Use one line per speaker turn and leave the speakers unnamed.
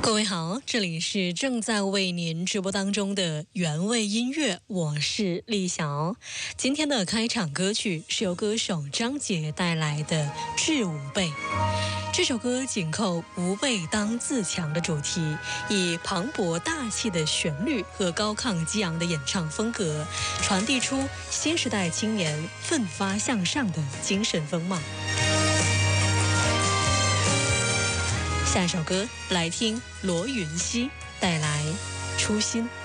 各位好，这里是正在为您直播当中的原味音乐，我是丽晓。今天的开场歌曲是由歌手张杰带来的《致吾辈》。这首歌紧扣吾辈当自强的主题，以磅礴大气的旋律和高亢激昂的演唱风格，传递出新时代青年奋发向上的精神风貌。下一首歌来听罗云熙带来《初心》。